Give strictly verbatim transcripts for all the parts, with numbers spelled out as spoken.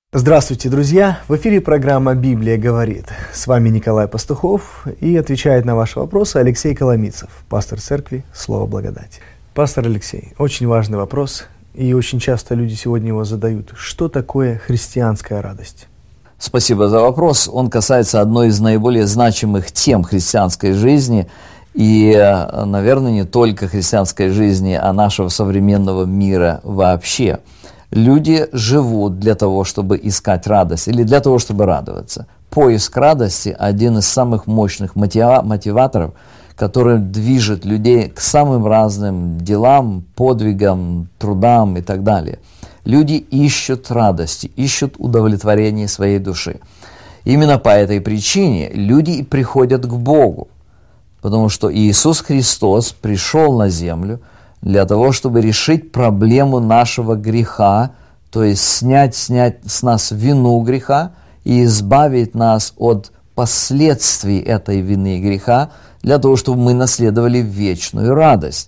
Здравствуйте, друзья! В эфире программа «Библия говорит». С вами Николай Пастухов, и отвечает на ваши вопросы Алексей Коломицев, пастор церкви «Слово благодати». Пастор Алексей, очень важный вопрос, и очень часто люди сегодня его задают. Что такое христианская радость? Спасибо за вопрос. Он касается одной из наиболее значимых тем христианской жизни, и, наверное, не только христианской жизни, а нашего современного мира вообще. Люди живут для того, чтобы искать радость, или для того, чтобы радоваться. Поиск радости – один из самых мощных мотива- мотиваторов, который движет людей к самым разным делам, подвигам, трудам и так далее. Люди ищут радости, ищут удовлетворения своей души. Именно по этой причине люди и приходят к Богу, потому что Иисус Христос пришел на землю для того, чтобы решить проблему нашего греха, то есть снять, снять с нас вину греха и избавить нас от последствий этой вины и греха, для того, чтобы мы наследовали вечную радость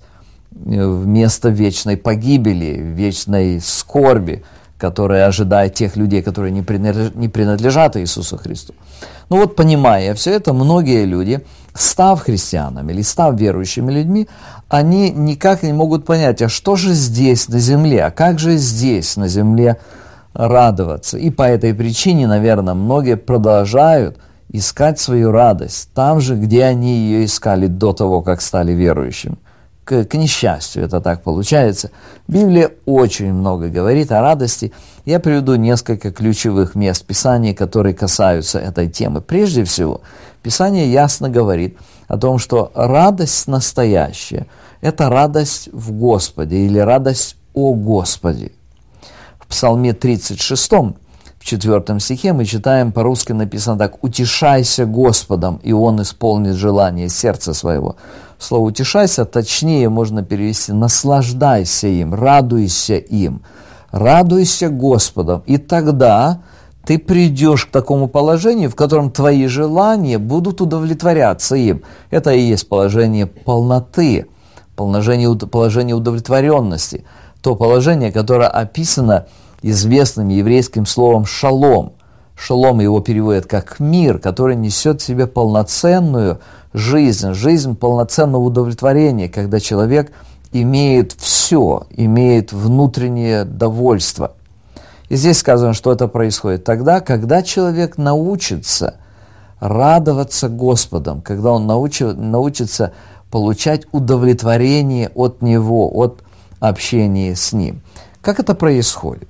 вместо вечной погибели, вечной скорби, которая ожидает тех людей, которые не принадлежат Иисусу Христу. Ну вот, понимая все это, многие люди, став христианами или став верующими людьми, они никак не могут понять, а что же здесь на земле, а как же здесь на земле радоваться. И по этой причине, наверное, многие продолжают искать свою радость там же, где они ее искали до того, как стали верующими. К, к несчастью, это так получается. Библия очень много говорит о радости. Я приведу несколько ключевых мест Писания, которые касаются этой темы. Прежде всего, Писание ясно говорит о том, что радость настоящая – это радость в Господе или радость о Господе. В Псалме тридцать шестом, в четвертом стихе мы читаем, по-русски написано так: «Утешайся Господом, и Он исполнит желание сердца своего». Слово «утешайся» точнее можно перевести «наслаждайся им», «радуйся им». «Радуйся Господом», и тогда ты придешь к такому положению, в котором твои желания будут удовлетворяться им. Это и есть положение полноты, положение, положение удовлетворенности, то положение, которое описано известным еврейским словом «шалом». Шалом его переводят как «мир», который несет в себе полноценную жизнь, жизнь полноценного удовлетворения, когда человек имеет все, имеет внутреннее довольство. И здесь сказано, что это происходит тогда, когда человек научится радоваться Господом, когда он научи, научится получать удовлетворение от Него, от общения с Ним. Как это происходит?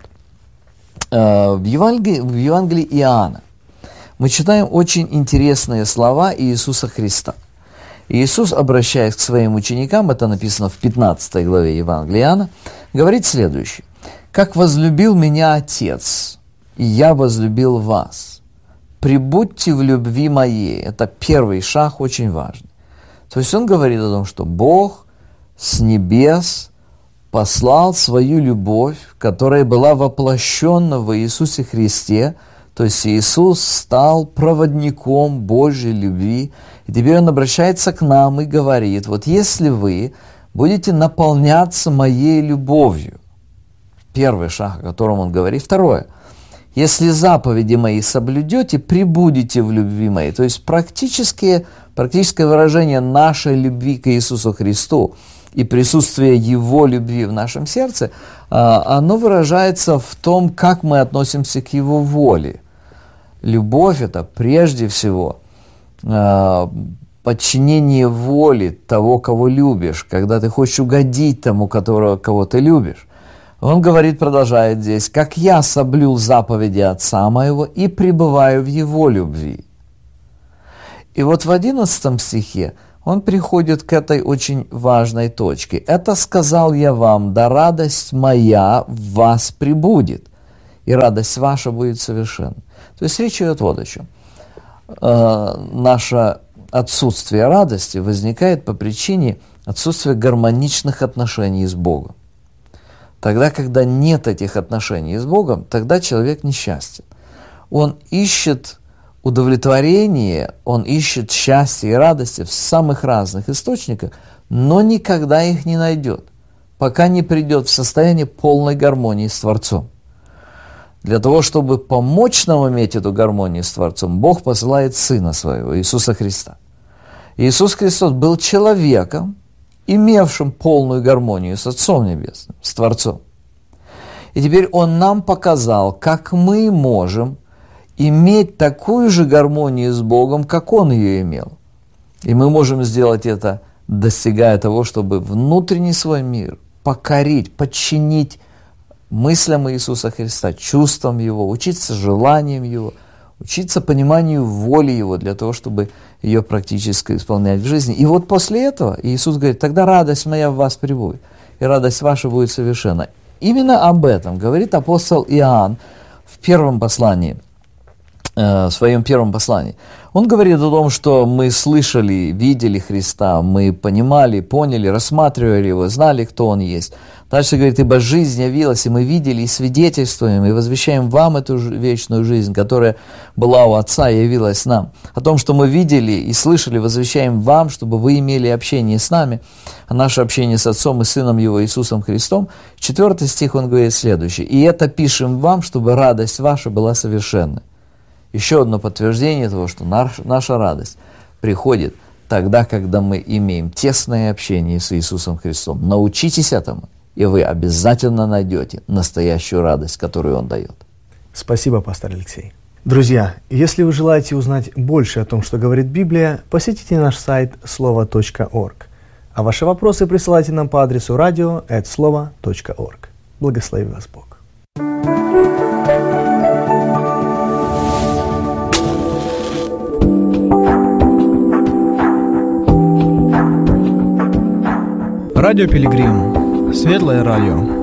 В Евангелии, в Евангелии Иоанна мы читаем очень интересные слова Иисуса Христа. Иисус, обращаясь к своим ученикам, это написано в пятнадцатой главе Евангелия Иоанна, говорит следующее: «Как возлюбил меня Отец, и я возлюбил вас, пребудьте в любви моей». Это первый шаг, очень важный. То есть он говорит о том, что Бог с небес послал свою любовь, которая была воплощена в Иисусе Христе, то есть Иисус стал проводником Божьей любви, и теперь Он обращается к нам и говорит: вот если вы будете наполняться моей любовью, первый шаг, о котором Он говорит. Второе: если заповеди мои соблюдете, пребудете в любви моей. То есть практическое, практическое выражение нашей любви к Иисусу Христу и присутствие Его любви в нашем сердце, оно выражается в том, как мы относимся к Его воле. Любовь – это прежде всего подчинение воли того, кого любишь, когда ты хочешь угодить тому, которого, кого ты любишь. Он говорит, продолжает здесь: «Как я соблюл заповеди Отца моего и пребываю в Его любви». И вот в одиннадцатом стихе он приходит к этой очень важной точке. «Это сказал я вам, да радость моя в вас пребудет, и радость ваша будет совершенна». То есть речь идет вот о чем. Э, наше отсутствие радости возникает по причине отсутствия гармоничных отношений с Богом. Тогда, когда нет этих отношений с Богом, тогда человек несчастен. Он ищет удовлетворение, он ищет счастье и радости в самых разных источниках, но никогда их не найдет, пока не придет в состояние полной гармонии с Творцом. Для того, чтобы помочь нам иметь эту гармонию с Творцом, Бог посылает Сына Своего, Иисуса Христа. Иисус Христос был человеком, имевшим полную гармонию с Отцом Небесным, с Творцом. И теперь Он нам показал, как мы можем иметь такую же гармонию с Богом, как Он ее имел. И мы можем сделать это, достигая того, чтобы внутренний свой мир покорить, подчинить мыслям Иисуса Христа, чувствам Его, учиться желаниям Его, учиться пониманию воли Его для того, чтобы ее практически исполнять в жизни. И вот после этого Иисус говорит: тогда радость моя в вас пребудет, и радость ваша будет совершенна. Именно об этом говорит апостол Иоанн в первом послании, в своем первом послании. Он говорит о том, что мы слышали, видели Христа, мы понимали, поняли, рассматривали Его, знали, кто Он есть. Дальше говорит: ибо жизнь явилась, и мы видели, и свидетельствуем, и возвещаем вам эту вечную жизнь, которая была у Отца и явилась нам. О том, что мы видели и слышали, возвещаем вам, чтобы вы имели общение с нами, а наше общение с Отцом и Сыном Его Иисусом Христом. Четвертый стих он говорит следующее: и это пишем вам, чтобы радость ваша была совершенной. Еще одно подтверждение того, что наш, наша радость приходит тогда, когда мы имеем тесное общение с Иисусом Христом. Научитесь этому, и вы обязательно найдете настоящую радость, которую Он дает. Спасибо, пастор Алексей. Друзья, если вы желаете узнать больше о том, что говорит Библия, посетите наш сайт слово точка орг. А ваши вопросы присылайте нам по адресу радио эт слово точка орг. Благослови вас Бог. Радио Пилигрим. Светлое радио.